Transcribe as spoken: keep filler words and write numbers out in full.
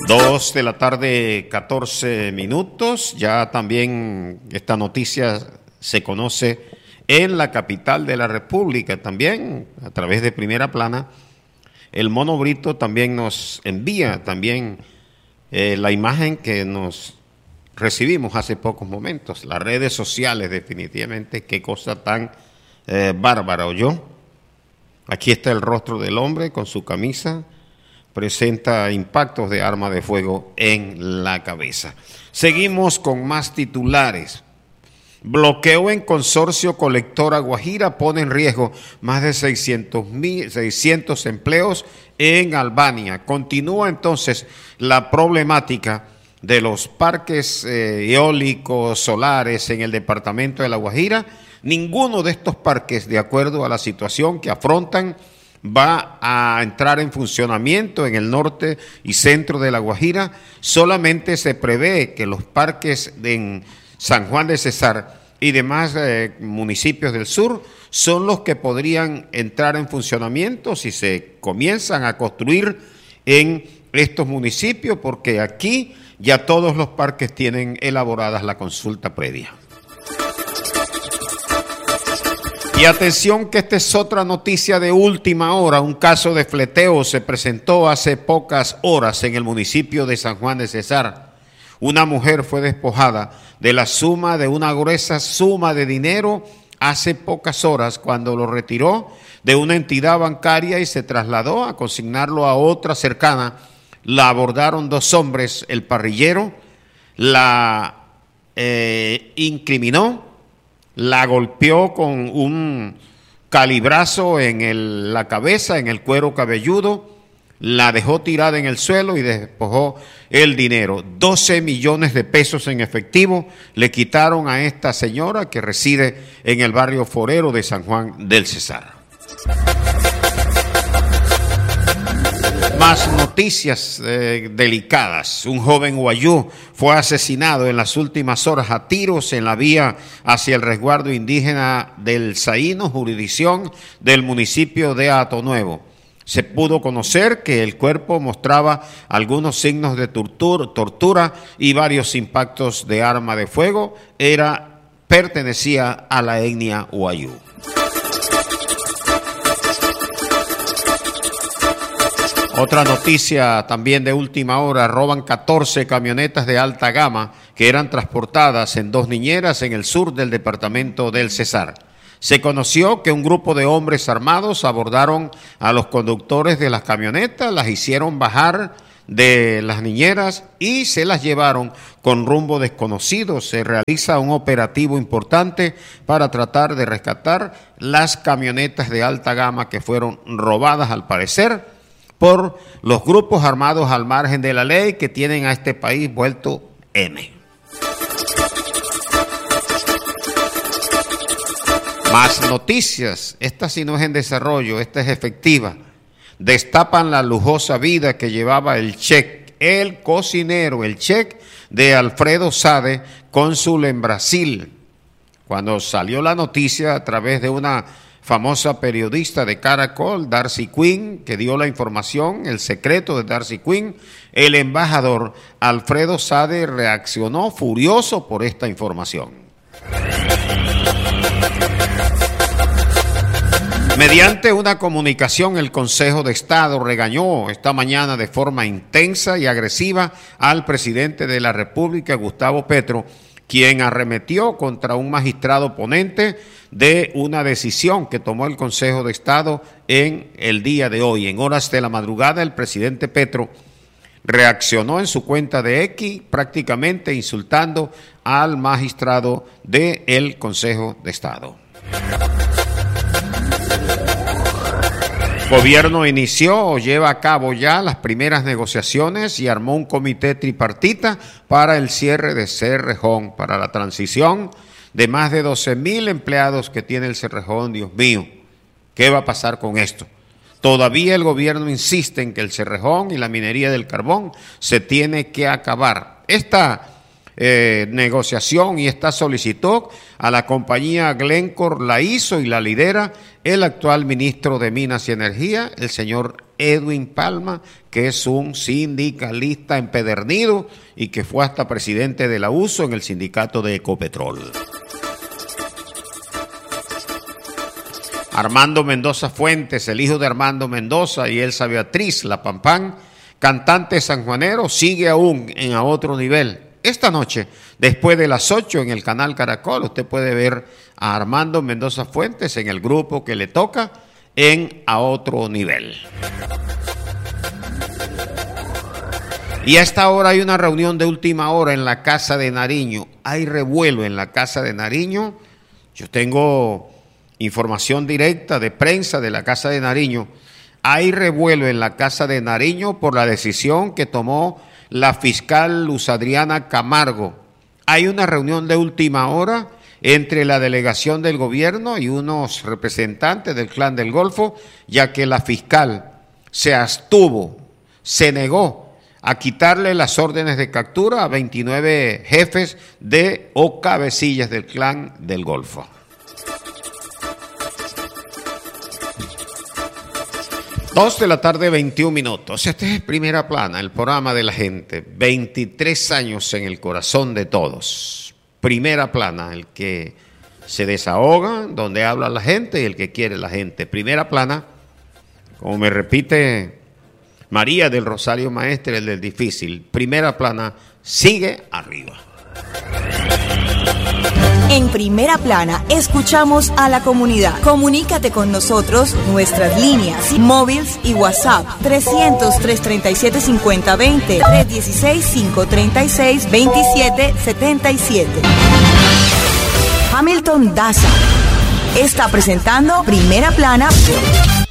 Dos de la tarde, catorce minutos. Ya también esta noticia se conoce en la capital de la República, también a través de Primera Plana. El Mono Brito también nos envía también eh, la imagen que nos recibimos hace pocos momentos. Las redes sociales, definitivamente, qué cosa tan eh, bárbara, ¿oyó? Aquí está el rostro del hombre con su camisa, presenta impactos de arma de fuego en la cabeza. Seguimos con más titulares. Bloqueo en consorcio colectora Guajira pone en riesgo más de seiscientos empleos en Albania. Continúa entonces la problemática de los parques eh, eólicos solares en el departamento de La Guajira. Ninguno de estos parques, de acuerdo a la situación que afrontan, va a entrar en funcionamiento en el norte y centro de La Guajira. Solamente se prevé que los parques en San Juan de Cesar y demás eh, municipios del sur son los que podrían entrar en funcionamiento si se comienzan a construir en estos municipios, porque aquí ya todos los parques tienen elaboradas la consulta previa. Y atención que esta es otra noticia de última hora. Un caso de fleteo se presentó hace pocas horas en el municipio de San Juan de Cesar. Una mujer fue despojada de la suma de una gruesa suma de dinero hace pocas horas cuando lo retiró de una entidad bancaria y se trasladó a consignarlo a otra cercana. La abordaron dos hombres, el parrillero la eh, incriminó, la golpeó con un calibrazo en el, la cabeza, en el cuero cabelludo, la dejó tirada en el suelo y despojó el dinero. doce millones de pesos en efectivo le quitaron a esta señora que reside en el barrio forero de San Juan del Cesar. Más noticias eh, delicadas. Un joven guayú fue asesinado en las últimas horas a tiros en la vía hacia el resguardo indígena del Saíno, jurisdicción del municipio de Hato Nuevo. Se pudo conocer que el cuerpo mostraba algunos signos de tortura, tortura y varios impactos de arma de fuego. Era, pertenecía a la etnia guayú. Otra noticia también de última hora: roban catorce camionetas de alta gama que eran transportadas en dos niñeras en el sur del departamento del Cesar. Se conoció que un grupo de hombres armados abordaron a los conductores de las camionetas, las hicieron bajar de las niñeras y se las llevaron con rumbo desconocido. Se realiza un operativo importante para tratar de rescatar las camionetas de alta gama que fueron robadas, al parecer, por los grupos armados al margen de la ley que tienen a este país vuelto M. Más noticias. Esta sí no es en desarrollo, esta es efectiva. Destapan la lujosa vida que llevaba el chef, el cocinero, el chef de Alfredo Sade, cónsul en Brasil. Cuando salió la noticia a través de una famosa periodista de Caracol, Darcy Quinn, que dio la información, el secreto de Darcy Quinn, el embajador Alfredo Sade reaccionó furioso por esta información. Mediante una comunicación, el Consejo de Estado regañó esta mañana de forma intensa y agresiva al presidente de la República, Gustavo Petro, quien arremetió contra un magistrado ponente de una decisión que tomó el Consejo de Estado en el día de hoy. En horas de la madrugada, el presidente Petro reaccionó en su cuenta de X, prácticamente insultando al magistrado del Consejo de Estado. Gobierno inició o lleva a cabo ya las primeras negociaciones y armó un comité tripartita para el cierre de Cerrejón, para la transición de más de doce mil empleados que tiene el Cerrejón. Dios mío, ¿qué va a pasar con esto? Todavía el gobierno insiste en que el Cerrejón y la minería del carbón se tiene que acabar. Esta eh, negociación y esta solicitud a la compañía Glencore la hizo y la lidera el actual ministro de Minas y Energía, el señor Edwin Palma, que es un sindicalista empedernido y que fue hasta presidente de la U S O en el sindicato de Ecopetrol. Armando Mendoza Fuentes, el hijo de Armando Mendoza y Elsa Beatriz La Pampán, cantante sanjuanero, sigue aún en a otro nivel. Esta noche, después de las ocho en el canal Caracol, usted puede ver a Armando Mendoza Fuentes en el grupo que le toca en A Otro Nivel. Y a esta hora hay una reunión de última hora en la Casa de Nariño. Hay revuelo en la Casa de Nariño. Yo tengo información directa de prensa de la Casa de Nariño. Hay revuelo en la Casa de Nariño por la decisión que tomó la fiscal Luz Adriana Camargo. Hay una reunión de última hora entre la delegación del gobierno y unos representantes del Clan del Golfo, ya que la fiscal se abstuvo, se negó a quitarle las órdenes de captura a veintinueve jefes de o cabecillas del Clan del Golfo. Dos de la tarde, veintiún minutos. Este es Primera Plana, el programa de la gente. veintitrés años en el corazón de todos. Primera Plana, el que se desahoga, donde habla la gente y el que quiere la gente. Primera Plana, como me repite María del Rosario Maestre, el del difícil. Primera Plana, sigue arriba. En Primera Plana, escuchamos a la comunidad. Comunícate con nosotros, nuestras líneas, móviles y WhatsApp, trescientos, trescientos treinta y siete, cincuenta veinte, trescientos dieciséis, cinco treinta y seis, veintisiete setenta y siete. Hamilton Daza está presentando Primera Plana.